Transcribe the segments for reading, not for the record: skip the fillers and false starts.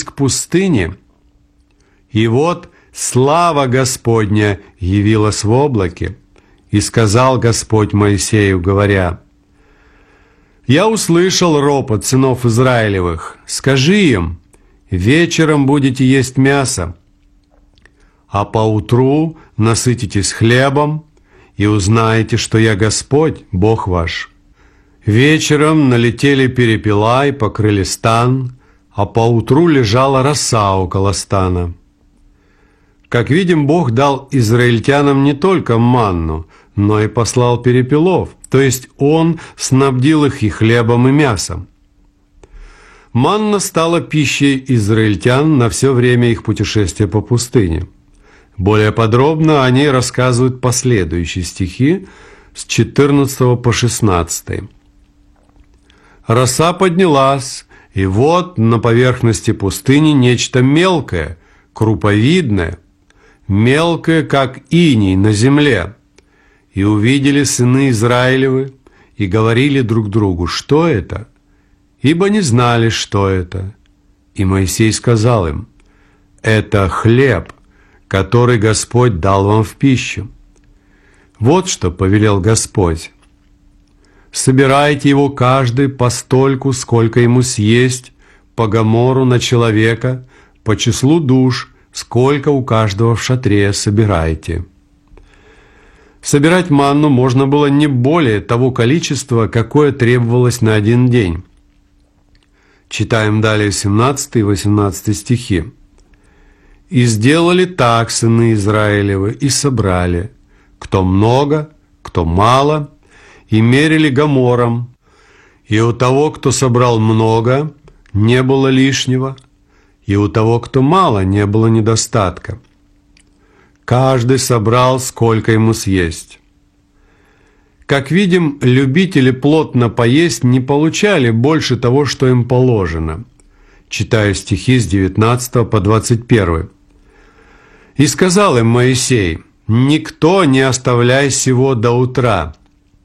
к пустыне, и вот слава Господня явилась в облаке, и сказал Господь Моисею, говоря: «Я услышал ропот сынов Израилевых. Скажи им: вечером будете есть мясо, а поутру насытитесь хлебом, и узнаете, что я Господь, Бог ваш». Вечером налетели перепела и покрыли стан, а поутру лежала роса около стана. Как видим, Бог дал израильтянам не только манну, но и послал перепелов, то есть Он снабдил их и хлебом, и мясом. Манна стала пищей израильтян на все время их путешествия по пустыне. Более подробно о ней рассказывают последующие стихи с 14 по 16. «Роса поднялась, и вот на поверхности пустыни нечто мелкое, круповидное, мелкое, как иней на земле. И увидели сыны Израилевы, и говорили друг другу: что это? Ибо не знали, что это. И Моисей сказал им: это хлеб, который Господь дал вам в пищу. Вот что повелел Господь: собирайте его каждый постольку, сколько ему съесть, по гомору на человека, по числу душ, сколько у каждого в шатре собирайте». Собирать манну можно было не более того количества, какое требовалось на один день. Читаем далее 17 и 18 стихи. «И сделали так сыны Израилевы, и собрали, кто много, кто мало, и мерили гомором. И у того, кто собрал много, не было лишнего, и у того, кто мало, не было недостатка. Каждый собрал, сколько ему съесть». Как видим, любители плотно поесть не получали больше того, что им положено. Читаю стихи с 19 по 21. «И сказал им Моисей: никто не оставляй сего до утра.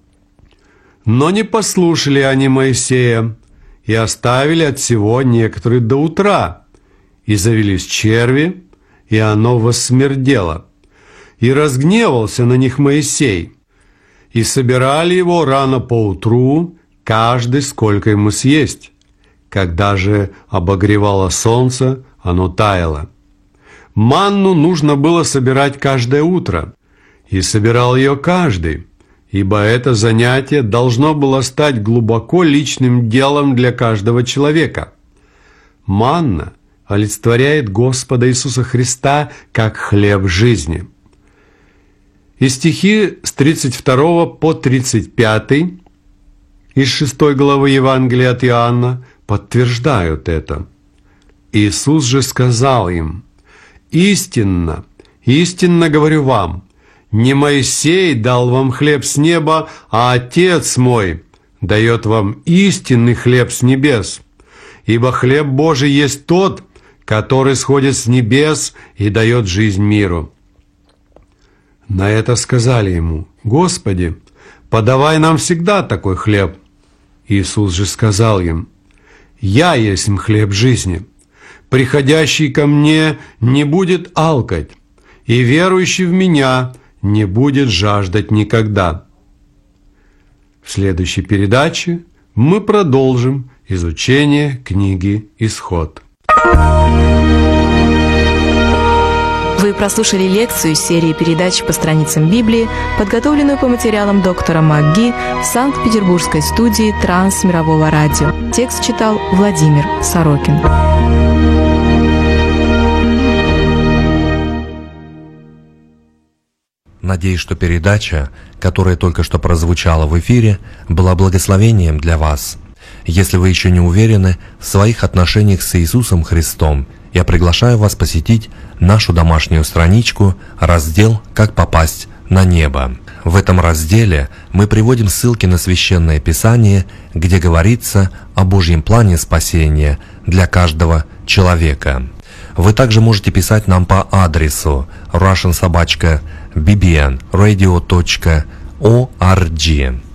Но не послушали они Моисея, и оставили от сего некоторые до утра, и завелись черви, и оно воссмердело. И разгневался на них Моисей, и собирали его рано поутру, каждый сколько ему съесть. Когда же обогревало солнце, оно таяло. Манну нужно было собирать каждое утро, и собирал ее каждый, ибо это занятие должно было стать глубоко личным делом для каждого человека. Манна олицетворяет Господа Иисуса Христа как хлеб жизни». И стихи с 32 по 35 из 6 главы Евангелия от Иоанна подтверждают это. Иисус же сказал им: «Истинно, истинно говорю вам, не Моисей дал вам хлеб с неба, а Отец мой дает вам истинный хлеб с небес. Ибо хлеб Божий есть тот, который сходит с небес и дает жизнь миру». На это сказали ему: «Господи, подавай нам всегда такой хлеб». Иисус же сказал им: «Я есть хлеб жизни. Приходящий ко мне не будет алкать, и верующий в меня не будет жаждать никогда». В следующей передаче мы продолжим изучение книги «Исход». Вы прослушали лекцию из серии передач по страницам Библии, подготовленную по материалам доктора МакГи в Санкт-Петербургской студии Трансмирового радио. Текст читал Владимир Сорокин. Надеюсь, что передача, которая только что прозвучала в эфире, была благословением для вас. Если вы еще не уверены в своих отношениях с Иисусом Христом, я приглашаю вас посетить нашу домашнюю страничку, раздел «Как попасть на небо». В этом разделе мы приводим ссылки на Священное Писание, где говорится о Божьем плане спасения для каждого человека. Вы также можете писать нам по адресу russian@bbnradio.org.